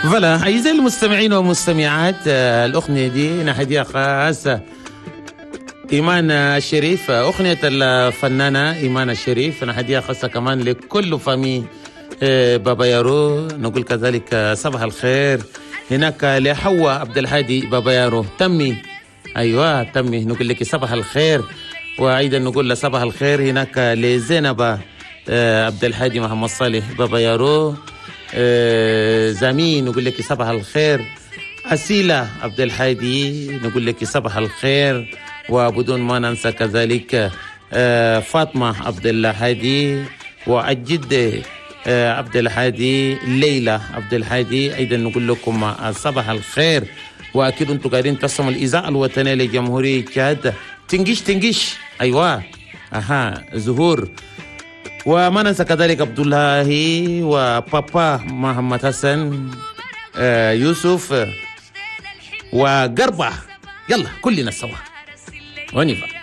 فلا أعزائي المستمعين والمستمعات، الأغنية دي نحديها خاصة إيمان الشريف، أغنية الفنانة إيمان الشريف، نحديها خاصة كمان لكل فامي بابا يارو. نقول كذلك صباح الخير هناك لحواء عبد الهادي بابا يارو تمي، أيوة تمي، نقول لك صباح الخير. وأيضا نقول صباح الخير هناك لزينب عبد الهادي محمد صالح بابا يارو. زمين نقول لك صباح الخير. أسيلة عبد الهادي نقول لك صباح الخير. وبدون ما ننسى كذلك فاطمة عبد الهادي والجدة عبد الهادي ليلى عبد الهادي، أيضا نقول لكم صباح الخير. وأكيد أنتم قاعدين تسمعوا الإذاعة الوطنية لجمهورية تشاد. تنجيش تنجيش، أيوة زهور. وما ننسى كذلك عبد الله وبابا محمد حسن يوسف وقربة. يلا كلنا سوا ونفع.